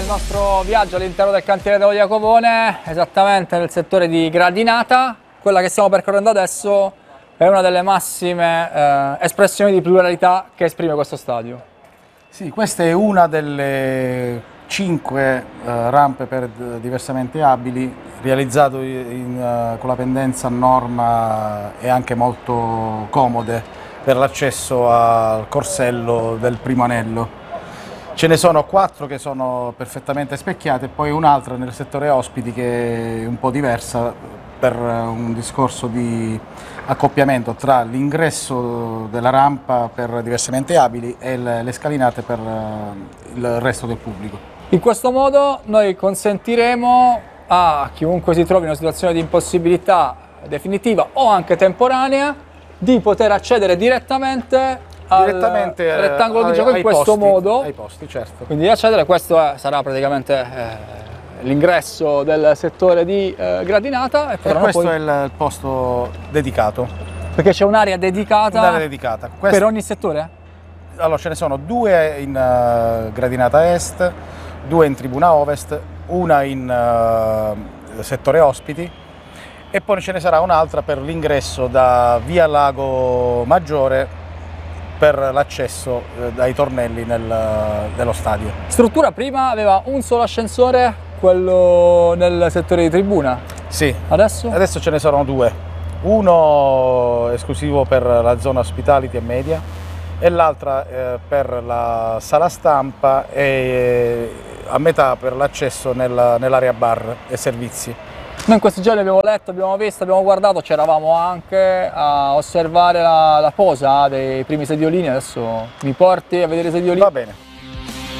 il nostro viaggio all'interno del cantiere dello Jacopone, esattamente nel settore di gradinata. Quella che stiamo percorrendo adesso è una delle massime espressioni di pluralità che esprime questo stadio. Sì, questa è una delle 5 rampe per diversamente abili, realizzato con la pendenza a norma e anche molto comode per l'accesso al corsello del primo anello. Ce ne sono 4 che sono perfettamente specchiate e poi un'altra nel settore ospiti che è un po' diversa per un discorso di accoppiamento tra l'ingresso della rampa per diversamente abili e le scalinate per il resto del pubblico. In questo modo noi consentiremo a chiunque si trovi in una situazione di impossibilità definitiva o anche temporanea di poter accedere direttamente al rettangolo di gioco in questo modo. Ai posti, certo. Quindi di accedere, questo sarà praticamente l'ingresso del settore di gradinata. E questo è il posto dedicato. Perché c'è un'area dedicata, per ogni settore? Allora ce ne sono 2 in gradinata est, 2 in tribuna ovest, una in settore ospiti e poi ce ne sarà un'altra per l'ingresso da via Lago Maggiore per l'accesso dai tornelli dello stadio. Struttura prima aveva un solo ascensore, quello nel settore di tribuna? Sì. Adesso? Adesso ce ne sono 2, uno esclusivo per la zona hospitality e media e l'altra per la sala stampa e a metà per l'accesso nell'area bar e servizi. Noi in questi giorni abbiamo letto, abbiamo visto, abbiamo guardato, c'eravamo anche a osservare la posa dei primi sediolini. Adesso mi porti a vedere i sediolini? Va bene.